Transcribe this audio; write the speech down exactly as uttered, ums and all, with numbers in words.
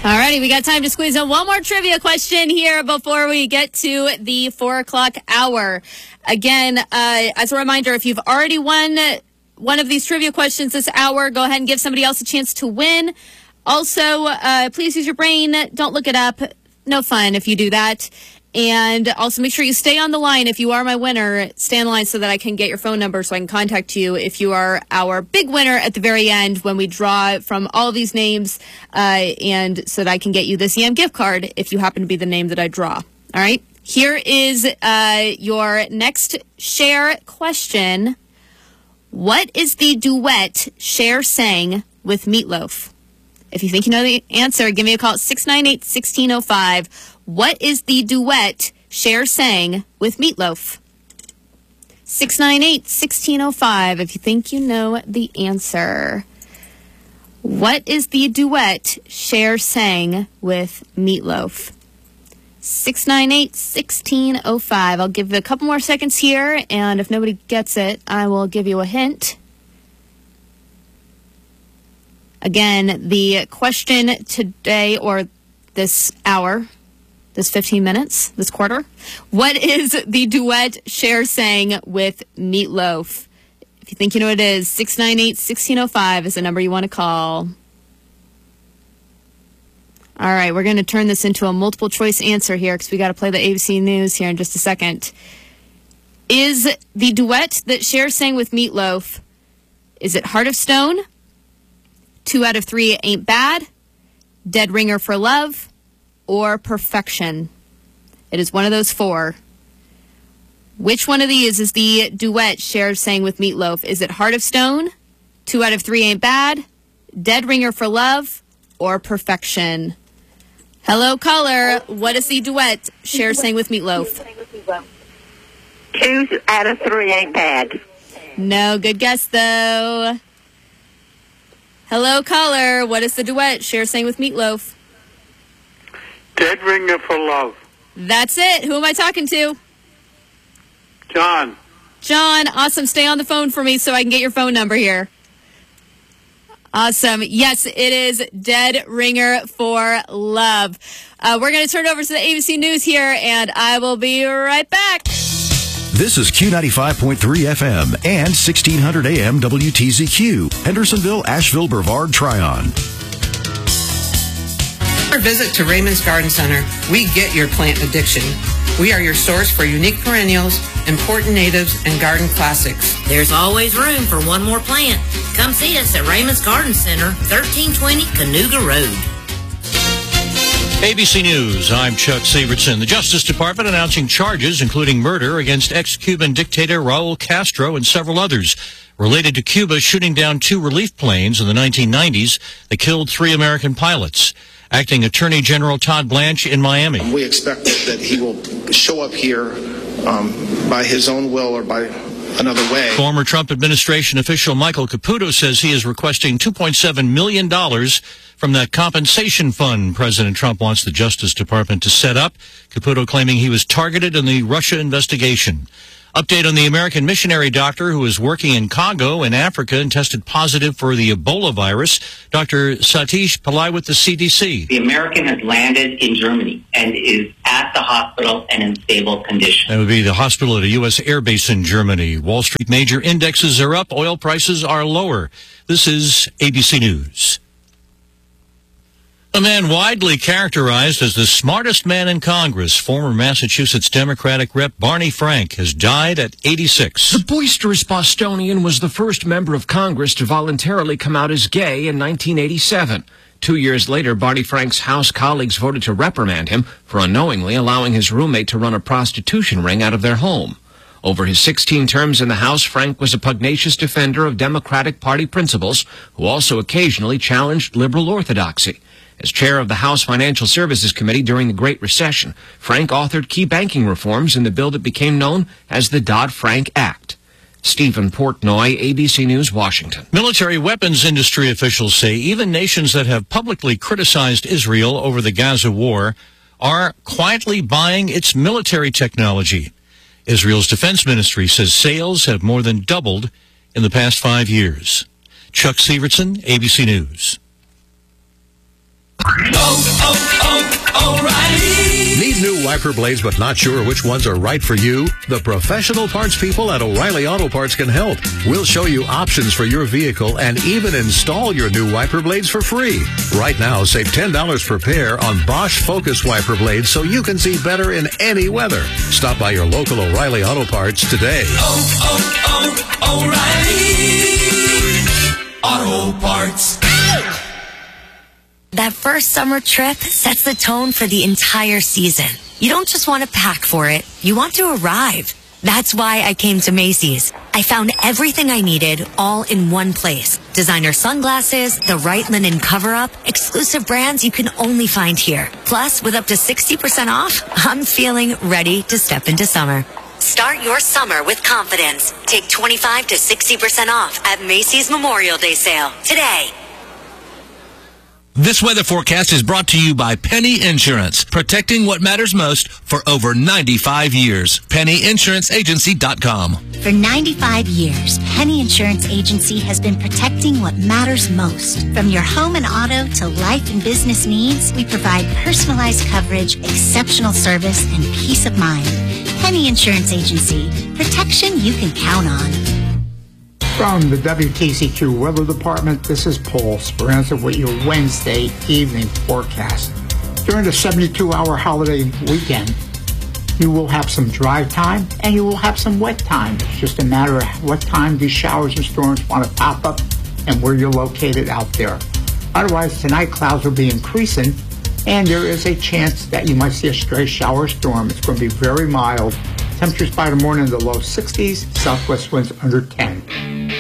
All righty, we got time to squeeze in one more trivia question here before we get to the four o'clock hour. Again, uh, as a reminder, if you've already won one of these trivia questions this hour, go ahead and give somebody else a chance to win. Also, uh, please use your brain. Don't look it up. No fun if you do that. And also make sure you stay on the line. If you are my winner, stay on the line so that I can get your phone number so I can contact you if you are our big winner at the very end when we draw from all of these names, uh, and so that I can get you this Yam gift card if you happen to be the name that I draw. All right? Here is uh, your next Cher question. What is the duet Cher sang with Meatloaf? If you think you know the answer, give me a call at six nine eight, one six zero five. What is the duet Cher sang with Meatloaf? six nine eight, one six zero five if you think you know the answer. What is the duet Cher sang with Meatloaf? six nine eight, one six zero five. I'll give you a couple more seconds here, and if nobody gets it, I will give you a hint. Again, the question today, or this hour, this fifteen minutes, this quarter, what is the duet Cher sang with Meatloaf? If you think you know what it is, six nine eight, one six zero five is the number you want to call. All right, we're going to turn this into a multiple choice answer here because we got to play the A B C News here in just a second. Is the duet that Cher sang with Meatloaf, is it Heart of Stone, Two Out of Three Ain't Bad, Dead Ringer for Love, or Perfection? It is one of those four. Which one of these is the duet Cher sang with Meatloaf? Is it Heart of Stone, Two Out of Three Ain't Bad, Dead Ringer for Love, or Perfection? Hello, caller. What is the duet Cher sang with Meatloaf? Two Out of Three Ain't Bad. No, good guess, though. Hello, caller. What is the duet Cher sang with Meatloaf? Dead Ringer for Love. That's it. Who am I talking to? John. John, awesome. Stay on the phone for me so I can get your phone number here. Awesome. Yes, it is Dead Ringer for Love. Uh, we're going to turn over to the A B C News here, and I will be right back. This is Q ninety-five point three F M and sixteen hundred A M W T Z Q, Hendersonville, Asheville, Brevard, Tryon. Our visit to Raymond's Garden Center, we get your plant addiction. We are your source for unique perennials, important natives, and garden classics. There's always room for one more plant. Come see us at Raymond's Garden Center, thirteen twenty Canoga Road. A B C News, I'm Chuck Severson. The Justice Department announcing charges including murder against ex-Cuban dictator Raul Castro and several others related to Cuba shooting down two relief planes in the nineteen nineties that killed three American pilots. Acting Attorney General Todd Blanche in Miami. We expect that he will show up here um, by his own will or by another way. Former Trump administration official Michael Caputo says he is requesting two point seven million dollars from that compensation fund President Trump wants the Justice Department to set up. Caputo claiming he was targeted in the Russia investigation. Update on the American missionary doctor who was working in Congo in Africa and tested positive for the Ebola virus. Doctor Satish Pillai with the C D C. The American has landed in Germany and is at the hospital and in stable condition. That would be the hospital at a U S air base in Germany. Wall Street major indexes are up. Oil prices are lower. This is A B C News. A man widely characterized as the smartest man in Congress, former Massachusetts Democratic Rep Barney Frank, has died at eighty-six. The boisterous Bostonian was the first member of Congress to voluntarily come out as gay in nineteen eighty-seven. Two years later, Barney Frank's House colleagues voted to reprimand him for unknowingly allowing his roommate to run a prostitution ring out of their home. Over his sixteen terms in the House, Frank was a pugnacious defender of Democratic Party principles who also occasionally challenged liberal orthodoxy. As chair of the House Financial Services Committee during the Great Recession, Frank authored key banking reforms in the bill that became known as the Dodd-Frank Act. Stephen Portnoy, A B C News, Washington. Military weapons industry officials say even nations that have publicly criticized Israel over the Gaza war are quietly buying its military technology. Israel's defense ministry says sales have more than doubled in the past five years. Chuck Severson, A B C News. Oh! oh, oh, O'Reilly. Need new wiper blades but not sure which ones are right for you? The professional parts people at O'Reilly Auto Parts can help. We'll show you options for your vehicle and even install your new wiper blades for free. Right now, save ten dollars per pair on Bosch Focus wiper blades so you can see better in any weather. Stop by your local O'Reilly Auto Parts today. Oh, oh, oh, O'Reilly Auto Parts. That first summer trip sets the tone for the entire season. You don't just want to pack for it, you want to arrive. That's why I came to Macy's. I found everything I needed all in one place. Designer sunglasses, the right linen cover-up, exclusive brands you can only find here. Plus, with up to sixty percent off, I'm feeling ready to step into summer. Start your summer with confidence. Take twenty-five to sixty percent off at Macy's Memorial Day sale today. This weather forecast is brought to you by Penny Insurance, protecting what matters most for over ninety-five years. penny insurance agency dot com. For ninety-five years, Penny Insurance Agency has been protecting what matters most. From your home and auto to life and business needs, we provide personalized coverage, exceptional service, and peace of mind. Penny Insurance Agency, protection you can count on. From the W T C Q Weather Department, this is Paul Speranza with your Wednesday evening forecast. During the seventy-two hour holiday weekend, you will have some dry time and you will have some wet time. It's just a matter of what time these showers and storms want to pop up and where you're located out there. Otherwise, tonight clouds will be increasing and there is a chance that you might see a stray shower storm. It's going to be very mild. Temperatures by the morning in the low sixties, southwest winds under ten.